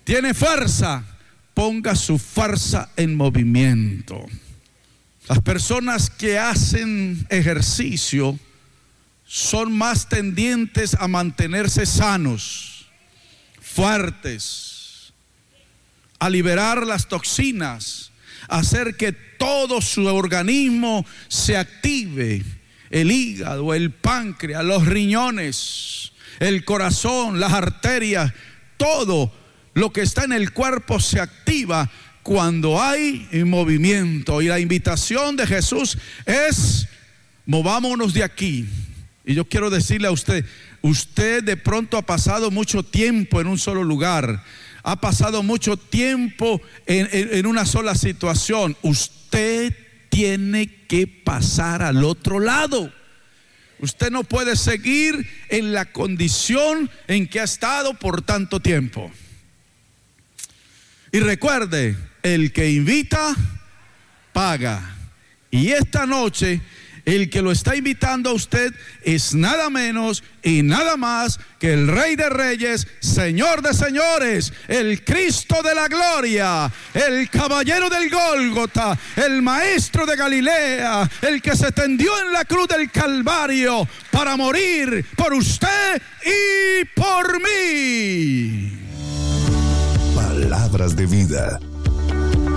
tiene fuerza, ponga su fuerza en movimiento. Las personas que hacen ejercicio son más tendientes a mantenerse sanos, fuertes, a liberar las toxinas, a hacer que todo su organismo se active. El hígado, el páncreas, los riñones, el corazón, las arterias, todo lo que está en el cuerpo se activa cuando hay movimiento. Y la invitación de Jesús es: movámonos de aquí. Y yo quiero decirle a usted, usted de pronto ha pasado mucho tiempo en un solo lugar, ha pasado mucho tiempo en una sola situación. Usted tiene que pasar al otro lado. Usted no puede seguir en la condición en que ha estado por tanto tiempo. Y recuerde, el que invita, paga. Y esta noche, el que lo está invitando a usted es nada menos y nada más que el Rey de Reyes, Señor de Señores, el Cristo de la Gloria, el Caballero del Gólgota, el Maestro de Galilea, el que se tendió en la cruz del Calvario para morir por usted y por mí. Palabras de vida.